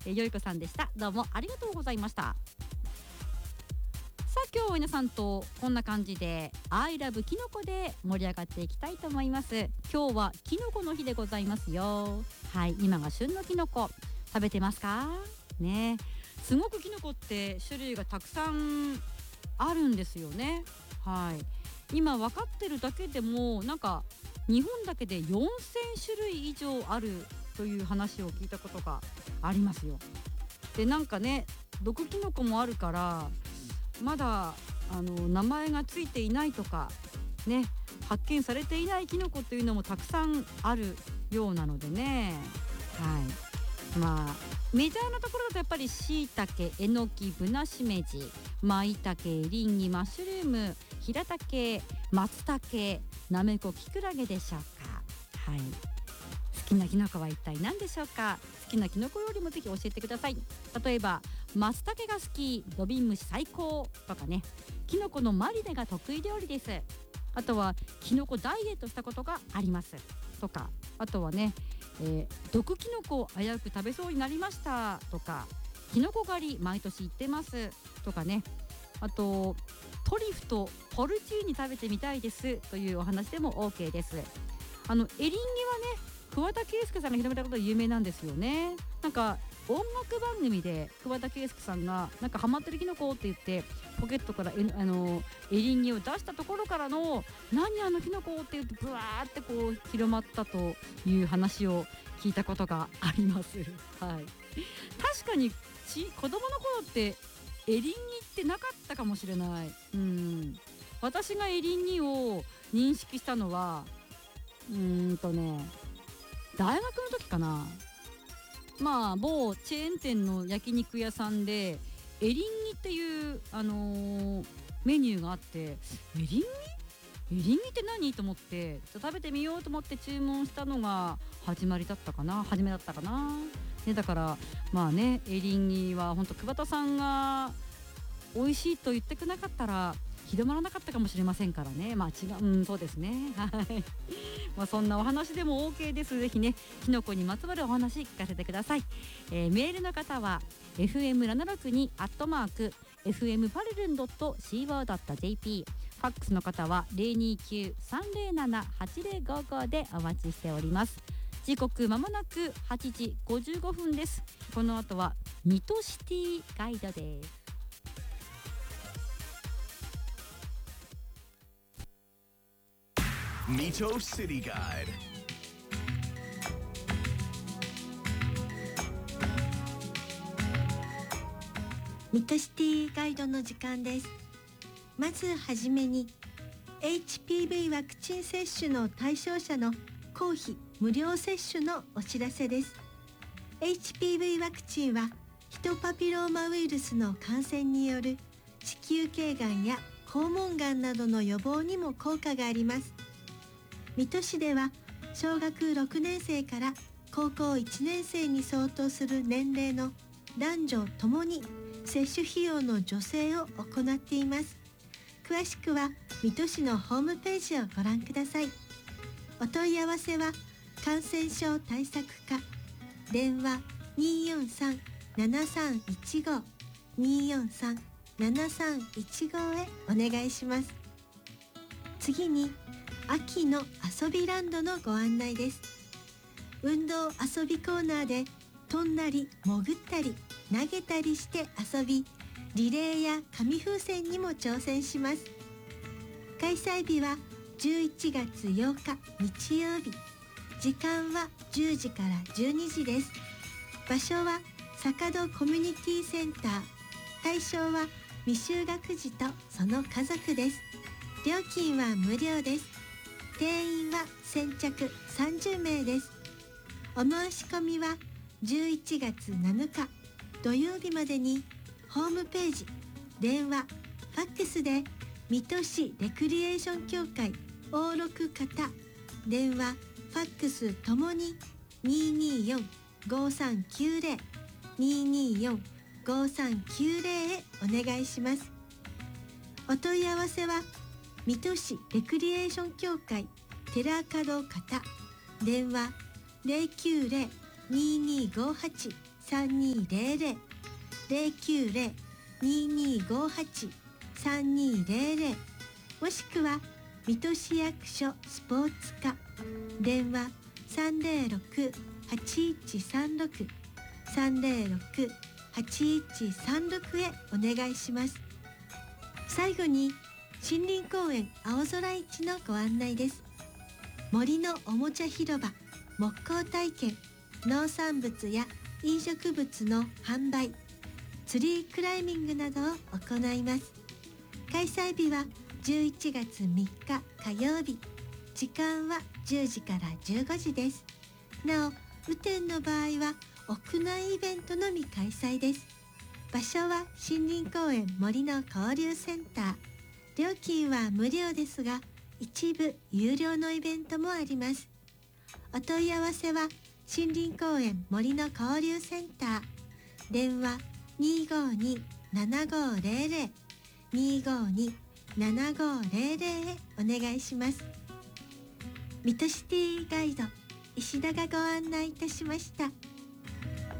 よいこさんでした。どうもありがとうございました。さあ今日は皆さんとこんな感じで I love キノコで盛り上がっていきたいと思います。今日はキノコの日でございますよ。はい、今が旬のキノコ食べてますかね。すごくキノコって種類がたくさんあるんですよね。はい、今分かってるだけでもなんか日本だけで4000種類以上あるという話を聞いたことがありますよ。でなんかね、毒キノコもあるからまだ名前がついていないとかね、発見されていないキノコというのもたくさんあるようなのでね。はい、まあメジャーなところだとやっぱり椎茸、えのき、ぶなしめじ、まいたけ、エリンギ、マッシュルーム、ひらたけ、松茸、なめこ、きくらげでしょうか。はい、好きなキノコは一体何でしょうか。好きなキノコ料理もぜひ教えてください。例えば松茸が好き、土瓶蒸し最高とかね、キノコのマリネが得意料理です。あとはキノコダイエットしたことがありますとか、あとはね、毒キノコを危うく食べそうになりましたとか、キノコ狩り毎年行ってますとかね、あとトリュフとポルチーニ食べてみたいですというお話でも OK です。エリンギはね、桑田佳祐さんが広めたことで有名なんですよね。なんか音楽番組で桑田佳祐さんがなんかハマってるキノコって言ってポケットからエリンギを出したところからの何あのキノコって言ってブワーってこう広まったという話を聞いたことがあります。はい、確かに子供の頃ってエリンギってなかったかもしれない。私がエリンギを認識したのは大学の時かな。まあ某チェーン店の焼肉屋さんでエリンギっていう、メニューがあって、エリンギって何と思って食べてみようと思って注文したのが初めだったかな、ね、だからまあね、エリンギは本当桑田さんが美味しいと言ってくなかったら広まらなかったかもしれませんからね。まあ違う、そうですね。はい。まあそんなお話でも OK です。ぜひね、キノコにまつわるお話聞かせてください。メールの方は fm762@fmparelun.co.jp、 ファックスの方は 029-307-8055 でお待ちしております。時刻まもなく8時55分です。この後は水戸シティガイドです。 Mito City Guide. ミトシティガイドの時間です。まずはじめに HPV ワクチン接種の対象者の公費無料接種のお知らせです。 HPV ワクチンはヒトパピローマウイルスの感染による子宮頸がんや肛門がんなどの予防にも効果があります。水戸市では小学6年生から高校1年生に相当する年齢の男女ともに接種費用の助成を行っています。詳しくは水戸市のホームページをご覧ください。お問い合わせは感染症対策課電話 243-7315 243-7315 へお願いします。次に秋の遊びランドのご案内です。運動遊びコーナーで飛んだり潜ったり投げたりして遊び、リレーや紙風船にも挑戦します。開催日は11月8日日曜日、時間は10時から12時です。場所は坂戸コミュニティセンター。対象は未就学児とその家族です。料金は無料です。定員は先着30名です。お申し込みは11月7日土曜日までにホームページ、電話、ファックスで水戸市レクリエーション協会登録方、電話、ファックスともに 224-5390 224-5390 へお願いします。お問い合わせは水戸市レクリエーション協会寺門方、電話 090-2258-3110 3200 090-2258-3200もしくは水戸市役所スポーツ課電話306-8136 306-8136へお願いします。最後に森林公園青空市のご案内です。森のおもちゃ広場木工体験、農産物や飲食物の販売、ツリークライミングなどを行います。開催日は11月3日火曜日、時間は10時から15時です。なお、雨天の場合は屋内イベントのみ開催です。場所は森林公園森の交流センター。料金は無料ですが、一部有料のイベントもあります。お問い合わせは森林公園森の交流センター、電話252-7500 252-7500へお願いします。水戸シティガイド石田がご案内いたしました。